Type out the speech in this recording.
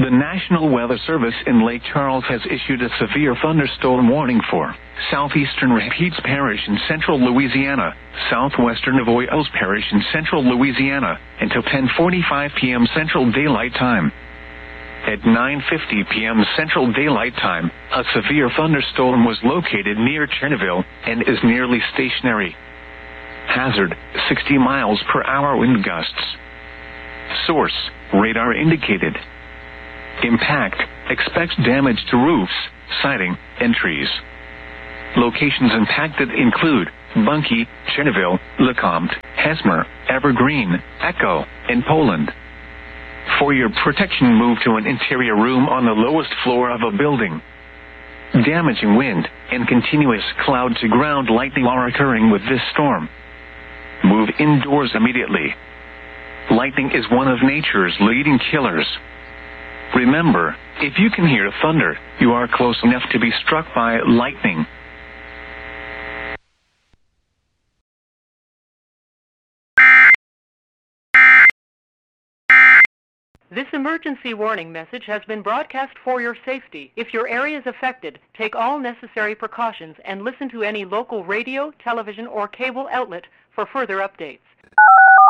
The National Weather Service in Lake Charles has issued a severe thunderstorm warning for southeastern Rapides Parish in central Louisiana, southwestern Avoyelles Parish in central Louisiana, until 10:45 p.m. Central Daylight Time. At 9:50 p.m. Central Daylight Time, a severe thunderstorm was located near Chernobyl and is nearly stationary. Hazard, 60 miles per hour wind gusts. Source, radar indicated. Impact, expects damage to roofs, siding, and trees. Locations impacted include Bunkie, Chernobyl, Lecomte, Hesmer, Evergreen, Echo, and Poland. For your protection, move to an interior room on the lowest floor of a building. Damaging wind and continuous cloud-to-ground lightning are occurring with this storm. Move indoors immediately. Lightning is one of nature's leading killers. Remember, if you can hear thunder, you are close enough to be struck by lightning. This emergency warning message has been broadcast for your safety. If your area is affected, take all necessary precautions and listen to any local radio, television, or cable outlet for further updates.